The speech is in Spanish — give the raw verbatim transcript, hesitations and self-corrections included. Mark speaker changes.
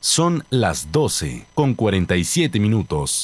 Speaker 1: Son las doce con cuarenta y siete minutos.